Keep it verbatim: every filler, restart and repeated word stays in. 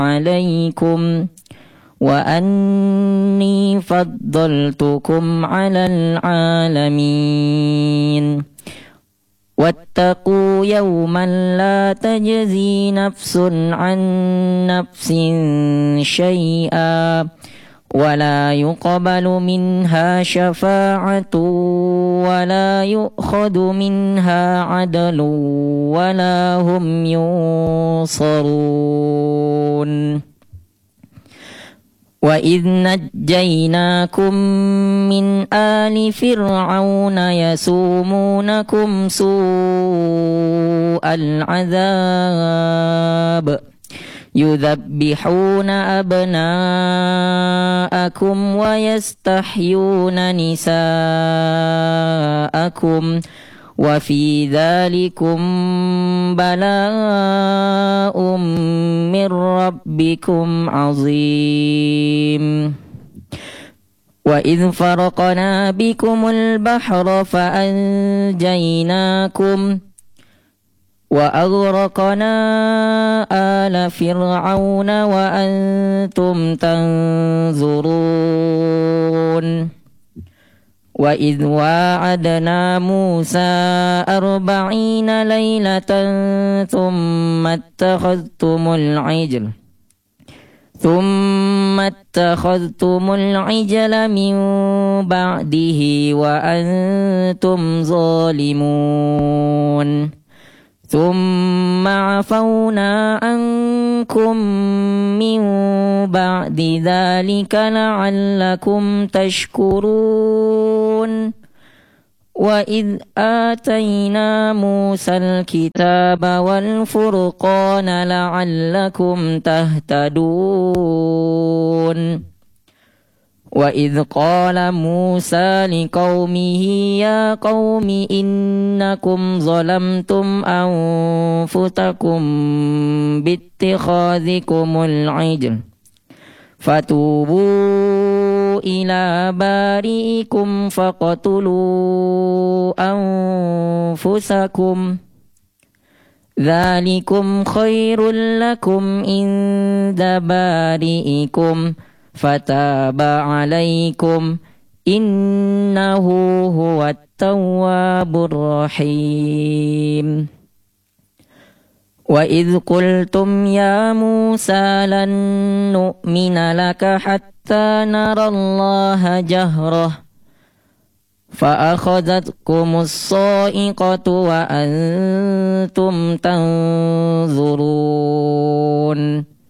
عليكم وأني فضلتكم على العالمين واتقوا يوما لا تجزي نفس عن نفس شيئا ولا يقبل منها شفاعة ولا يؤخذ منها عدل ولا هم ينصرون وإذ نجيناكم من آل فرعون يسومونكم سوء العذاب يذبحون أبناءكم ويستحيون نساءكم وفي ذلكم بلاء من ربكم عظيم وإذ فرقنا بكم البحر فأنجيناكم وأغرقنا آل فرعون وأنتم تنظرون وإذ واعدنا موسى أربعين ليلة ثم اتخذتم العجل ثم اتخذتم العجل من بعده وأنتم ظالمون ثم عفونا عنكم من بعد ذلك لعلكم تشكرون وإذ آتينا موسى الكتاب والفرقان لعلكم تهتدون وإذ قال موسى لقومه يا قوم إنكم ظلمتم أنفسكم باتخاذكم العجل فتوبوا إلى بارئكم فاقتلوا أنفسكم ذلكم خير لكم عند بارئكم فتاب عليكم إنه هو التواب الرحيم وإذ قلتم يا موسى لن نؤمن لك حتى نرى الله جهرة فأخذتكم الصاعقة وأنتم تنظرون